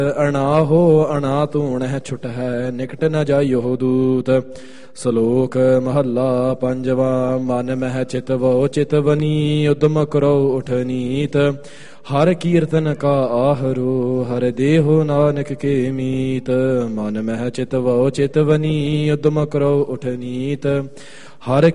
ਅਣਾਹੋ ਅਣਾ ਧੂਣਹਿ ਛੁਟ ਹੈ ਨਿਕਟ ਨ ਜਾਇਓ ਦੂਤ। ਸਲੋਕ ਮਹੱਲਾ ਪੰਜਵਾ। ਮਨ ਮਹਿ ਚਿਤਵੋ ਚਿਤਵਨੀ ਉਦਮ ਕਰੋ ਉਠ ਨੀਤ। ਹਰ ਕੀਰਤਨ ਕਾ ਆਹਰੋ ਹਰ ਦੇਹੋ ਨਾਨਕ ਕੇ ਮੀਤ। ਮਨ ਮਹਿ ਚਿਤਵੋ ਚਿਤਵਨੀ ਉਦਮ ਕਰੋ ਉਠ ਨੀਤ। ਹਰ